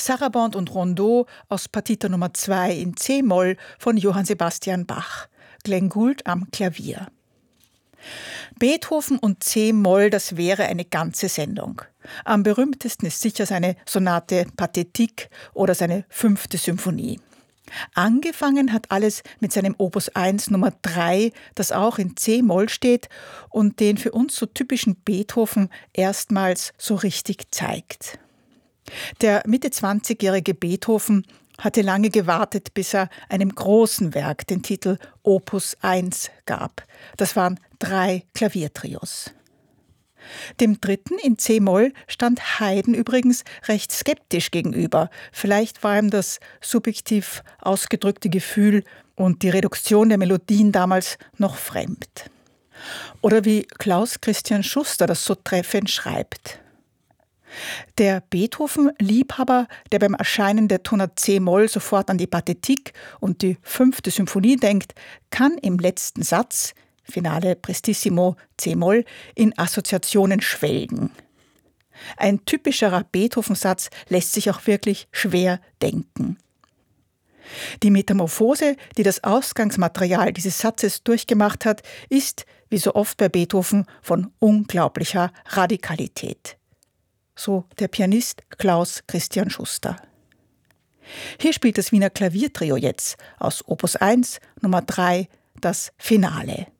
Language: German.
Sarabande und Rondeau aus Partita Nummer 2 in C-Moll von Johann Sebastian Bach. Glenn Gould am Klavier. Beethoven und C-Moll, das wäre eine ganze Sendung. Am berühmtesten ist sicher seine Sonate Pathétique oder seine 5. Symphonie. Angefangen hat alles mit seinem Opus 1 Nummer 3, das auch in C-Moll steht und den für uns so typischen Beethoven erstmals so richtig zeigt. Der Mitte 20-jährige Beethoven hatte lange gewartet, bis er einem großen Werk den Titel Opus 1 gab. Das waren 3 Klaviertrios. Dem 3. in C-Moll stand Haydn übrigens recht skeptisch gegenüber. Vielleicht war ihm das subjektiv ausgedrückte Gefühl und die Reduktion der Melodien damals noch fremd. Oder wie Klaus Christian Schuster das so treffend schreibt: Der Beethoven-Liebhaber, der beim Erscheinen der Tonart C-Moll sofort an die Pathétique und die 5. Symphonie denkt, kann im letzten Satz, Finale Prestissimo C-Moll, in Assoziationen schwelgen. Ein typischerer Beethoven-Satz lässt sich auch wirklich schwer denken. Die Metamorphose, die das Ausgangsmaterial dieses Satzes durchgemacht hat, ist, wie so oft bei Beethoven, von unglaublicher Radikalität. So der Pianist Klaus Christian Schuster. Hier spielt das Wiener Klaviertrio jetzt aus Opus 1 Nummer 3 das Finale.